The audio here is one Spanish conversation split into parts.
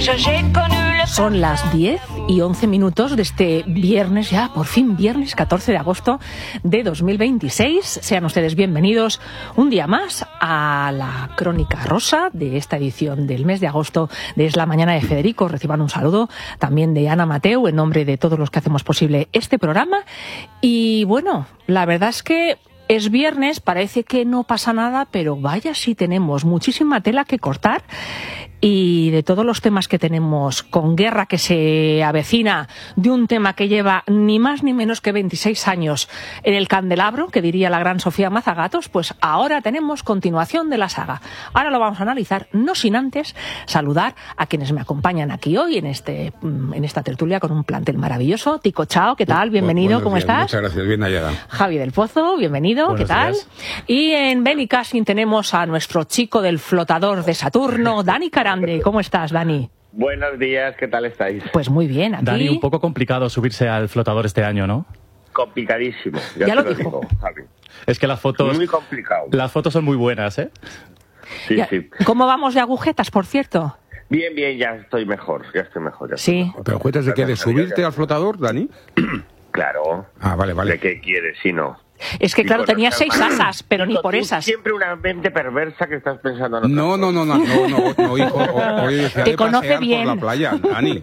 Son las 10:11 de este viernes, ya por fin viernes 14 de agosto de 2026. Sean ustedes bienvenidos un día más a la Crónica Rosa de esta edición del mes de agosto de Es la Mañana de Federico. Reciban un saludo también de Ana Mateu en nombre de todos los que hacemos posible este programa. Y bueno, la verdad es que es viernes, parece que no pasa nada, pero vaya si tenemos muchísima tela que cortar. Y de todos los temas que tenemos, con guerra que se avecina, de un tema que lleva ni más ni menos que 26 años en el candelabro, que diría la gran Sofía Mazagatos, pues ahora tenemos continuación de la saga. Ahora lo vamos a analizar, no sin antes saludar a quienes me acompañan aquí hoy en esta tertulia con un plantel maravilloso. Tico Chao, ¿qué tal? Bienvenido, ¿cómo estás? Muchas gracias, bien hallada. Javi del Pozo, bienvenido, Buenos ¿qué tal? días. Y en Benicassin tenemos a nuestro chico del flotador de Saturno, Dani Carande. ¿Cómo estás, Dani? Buenos días, ¿qué tal estáis? Pues muy bien, aquí. Dani, un poco complicado subirse al flotador este año, ¿no? Complicadísimo. Ya lo te dijo. Javi. Es que las fotos... Muy complicado. Las fotos son muy buenas, ¿eh? Sí, Ya, sí. ¿Cómo vamos de agujetas, por cierto? Bien, ya estoy mejor. Sí. ¿Pero cuentas de qué? ¿De subirte al flotador, Dani? Claro. Ah, vale. ¿De qué quieres si no? Es que, claro, Nico, tenía no, 6 asas, pero ni Nico, por tú esas. Siempre una mente perversa que estás pensando en otra No, hijo. Hoy decía Te de conoce pasear bien. por la playa, Dani.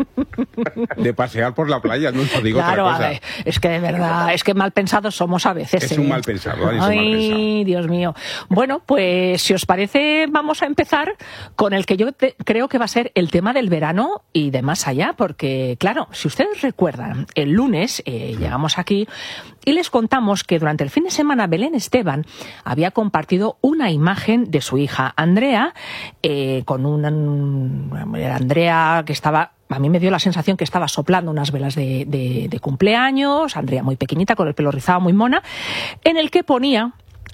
De pasear por la playa, no digo Claro, otra a cosa. ver, es que de verdad, es que mal pensados somos a veces. Es un mal pensado, Dani, es un mal Ay, pensado. Dios mío. Bueno, pues si os parece, vamos a empezar con el que yo creo que va a ser el tema del verano y de más allá, porque, claro, si ustedes recuerdan, el lunes llegamos aquí y les contamos que durante el fin de semana Belén Esteban había compartido una imagen de su hija Andrea, con Andrea que estaba... A mí me dio la sensación que estaba soplando unas velas de cumpleaños, Andrea muy pequeñita, con el pelo rizado, muy mona, en el que ponía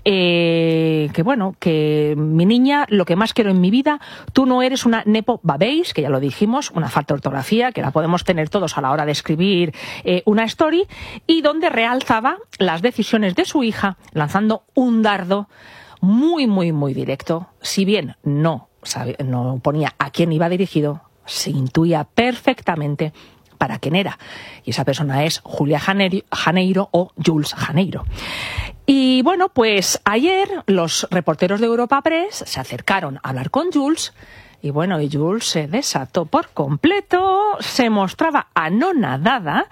que mi niña, lo que más quiero en mi vida, tú no eres una nepo babéis, que ya lo dijimos, una falta de ortografía, que la podemos tener todos a la hora de escribir una story, y donde realzaba las decisiones de su hija, lanzando un dardo muy, muy, muy directo. Si bien no ponía a quién iba dirigido, se intuía perfectamente para quién era. Y esa persona es Julia Janeiro o Jules Janeiro. Y bueno, pues ayer los reporteros de Europa Press se acercaron a hablar con Jules. Y bueno, y Jules se desató por completo, se mostraba anonadada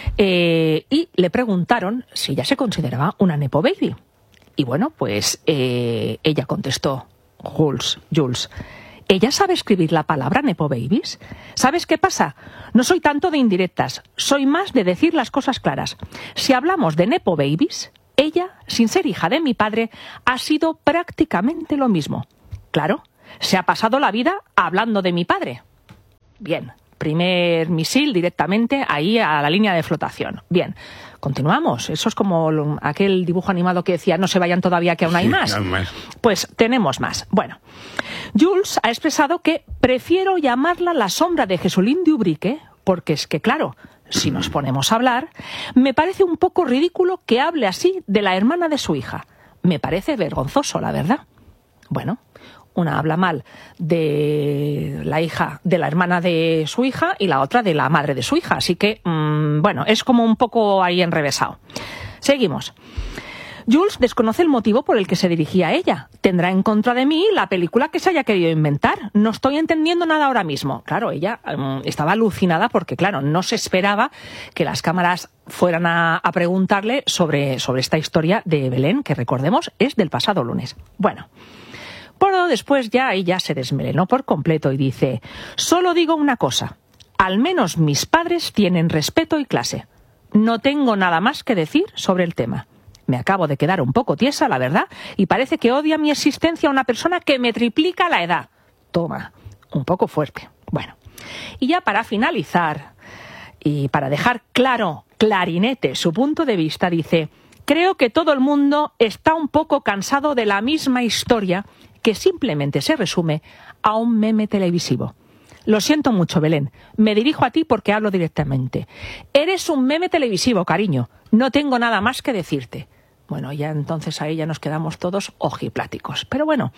y le preguntaron si ella se consideraba una nepo baby. Y bueno, pues ella contestó, Jules, ¿ella sabe escribir la palabra nepo babies? ¿Sabes qué pasa? No soy tanto de indirectas, soy más de decir las cosas claras. Si hablamos de nepo babies, ella, sin ser hija de mi padre, ha sido prácticamente lo mismo. Claro, se ha pasado la vida hablando de mi padre. Bien, primer misil directamente ahí a la línea de flotación. Bien, continuamos. Eso es como aquel dibujo animado que decía no se vayan todavía que aún hay más. Sí, más. Pues tenemos más. Bueno, Jules ha expresado que prefiero llamarla la sombra de Jesulín de Ubrique, porque es que, claro, si nos ponemos a hablar, me parece un poco ridículo que hable así de la hermana de su hija. Me parece vergonzoso, la verdad. Bueno, una habla mal de la hija, de la hermana de su hija, y la otra de la madre de su hija. Así que, bueno, es como un poco ahí enrevesado. Seguimos. Jules desconoce el motivo por el que se dirigía a ella. Tendrá en contra de mí la película que se haya querido inventar. No estoy entendiendo nada ahora mismo. Claro, ella estaba alucinada porque, claro, no se esperaba que las cámaras fueran a preguntarle sobre esta historia de Belén, que recordemos es del pasado lunes. Bueno, pero después ya ella se desmelenó por completo y dice: solo digo una cosa, al menos mis padres tienen respeto y clase. No tengo nada más que decir sobre el tema. Me acabo de quedar un poco tiesa, la verdad, y parece que odia mi existencia una persona que me triplica la edad. Toma, un poco fuerte. Bueno, y ya para finalizar, y para dejar clarinete su punto de vista, dice: creo que todo el mundo está un poco cansado de la misma historia que simplemente se resume a un meme televisivo. Lo siento mucho, Belén. Me dirijo a ti porque hablo directamente. Eres un meme televisivo, cariño. No tengo nada más que decirte. Bueno, ya entonces ahí ya nos quedamos todos ojipláticos. Pero bueno,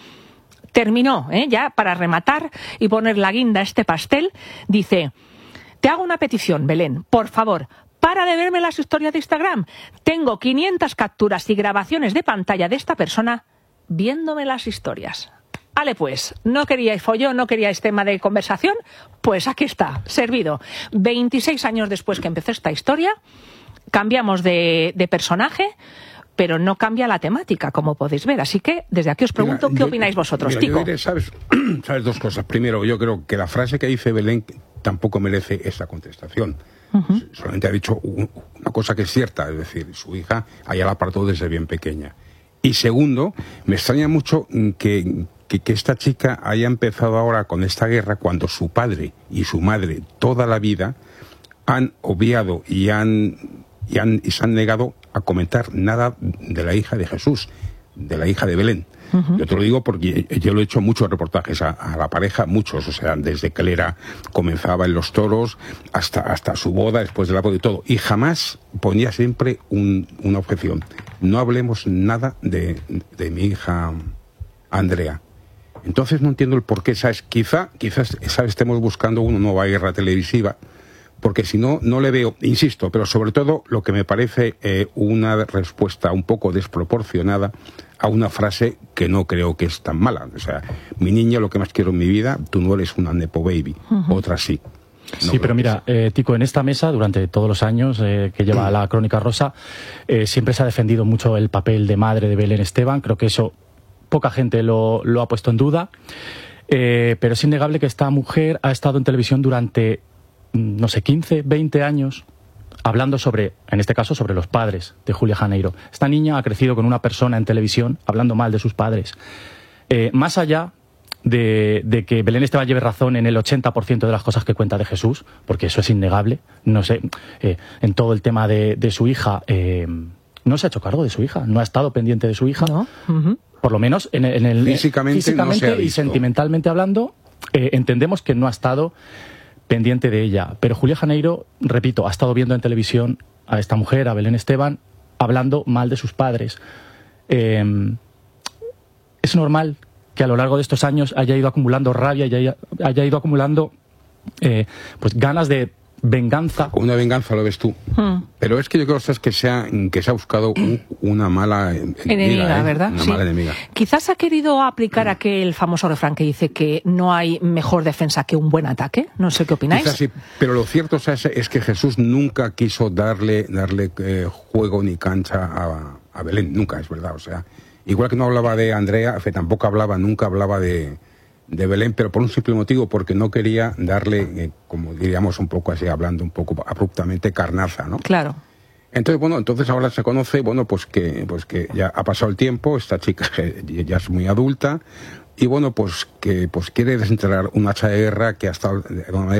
terminó, ya para rematar y poner la guinda a este pastel, dice: te hago una petición, Belén, por favor, para de verme las historias de Instagram. Tengo 500 capturas y grabaciones de pantalla de esta persona viéndome las historias. Vale, pues, ¿no queríais follón, no queríais tema de conversación? Pues aquí está, servido. 26 años después que empezó esta historia, cambiamos de personaje, pero no cambia la temática, como podéis ver. Así que, desde aquí os pregunto, ¿qué opináis vosotros, Tico? Yo diré, ¿sabes dos cosas? Primero, yo creo que la frase que dice Belén tampoco merece esa contestación. Solamente ha dicho una cosa que es cierta, es decir, su hija allá la apartó desde bien pequeña. Y segundo, me extraña mucho que esta chica haya empezado ahora con esta guerra cuando su padre y su madre toda la vida han obviado y se han negado a comentar nada de la hija de Jesús, de la hija de Belén. Yo te lo digo porque yo lo he hecho muchos reportajes a la pareja, muchos, o sea, desde que él comenzaba en los toros hasta su boda, después de la boda y todo, y jamás ponía siempre una objeción: no hablemos nada de mi hija Andrea. Entonces no entiendo el por qué, ¿sabes? Quizás estemos buscando una nueva guerra televisiva, porque si no, no le veo, insisto, pero sobre todo lo que me parece una respuesta un poco desproporcionada a una frase que no creo que es tan mala. O sea, mi niña, lo que más quiero en mi vida, tú no eres una nepo baby, otra sí. No, sí, pero mira, Tico, en esta mesa, durante todos los años que lleva la Crónica Rosa, siempre se ha defendido mucho el papel de madre de Belén Esteban. Creo que eso poca gente lo ha puesto en duda. Pero es innegable que esta mujer ha estado en televisión durante, no sé, 15, 20 años, hablando sobre, en este caso, sobre los padres de Julia Janeiro. Esta niña ha crecido con una persona en televisión hablando mal de sus padres. Más allá de que Belén Esteban lleve razón en el 80% de las cosas que cuenta de Jesús, porque eso es innegable, no sé, en todo el tema de su hija, no se ha hecho cargo de su hija, no ha estado pendiente de su hija, ¿no? Por lo menos en el físicamente no se ha y visto. Sentimentalmente hablando, entendemos que no ha estado pendiente de ella. Pero Julia Janeiro, repito, ha estado viendo en televisión a esta mujer, a Belén Esteban, hablando mal de sus padres. Es normal que a lo largo de estos años haya ido acumulando rabia y haya ido acumulando pues ganas de venganza. Una venganza, lo ves tú. Pero es que yo creo que se ha buscado una mala enemiga, ¿verdad? Una sí. mala enemiga. Quizás ha querido aplicar aquel famoso refrán que dice que no hay mejor defensa que un buen ataque. No sé qué opináis. Quizás sí, pero lo cierto es que Jesús nunca quiso darle juego ni cancha a Belén, nunca, es verdad. O sea, igual que no hablaba de Andrea, que tampoco nunca hablaba de Belén, pero por un simple motivo, porque no quería darle, como diríamos un poco así, hablando un poco abruptamente, carnaza, ¿no? Claro. Entonces ahora se conoce, pues que ya ha pasado el tiempo, esta chica ya es muy adulta, y que quiere desenterrar un hacha de guerra que ha estado de alguna manera